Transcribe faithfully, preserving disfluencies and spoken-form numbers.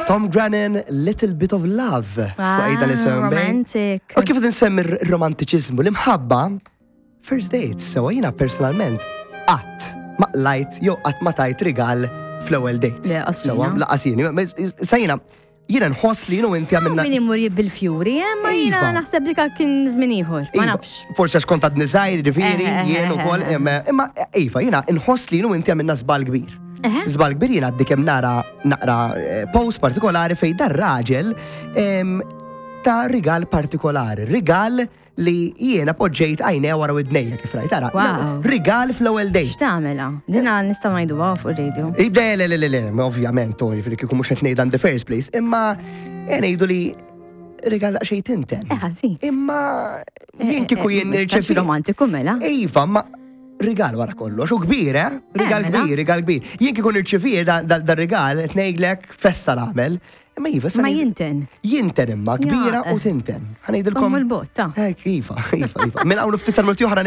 Tom Grennan, Little Bit of Love. Fuq ejda nisem bej. Romantic. U kif nsemmi r-romantiċizmu l-imħabba first dates, so jiena personalment qatt ma lajt jew qatt ma tajt rigal fl-ewwel date. Le, qassina. Laqasini. Sa jiena jiena nħoss li jienu inti għamilna. Min imur bil-fjuri, ma jiena Iva. naħseb li kien żmien ieħor, ma Iva, nafx. Forse għax kont għadni żgħir, ġifieri, Eh, eh, jien eh, ukoll, eh, imma imma iva, jiena nħoss li jienu inti għamilna żball kbir. Eh? Żball kbir jiena għaddi kemm nara naqra eh, post partikolari fejn dar raġel em, ta' rigal partikolari, rigal li jiena poġġejt għajnejha wara widnejja kif rajt tara. Wow. Rigal fl-ewwel date. X'tagħmilha? Dina nista' ngħiduha fuq ir-radio. Le, le, le, le, le, ma ovvjament, Tony, fil kieku mux ngħidha in the first place, imma ngħidu li rigal xejn tinten. Eh, ħasi. Imma jien kieku jien Ċerfi nirċevi. romantiku mela. Iva, ma rigal wara kollox, u kbir, eh? Rigal mela. kbir, rigal kbir. Jien kieku nirċevi dal-rigal, tnejglek festa nagħmel. Imma Iva, sa Ma ngħid- jinten. Jinten imma, kbira Ja, u tinten. Somm Ħanejdilkom. il-bot, ta' Ek, Iva, Iva, Iva. Minn hawn ftit tal-multi oħra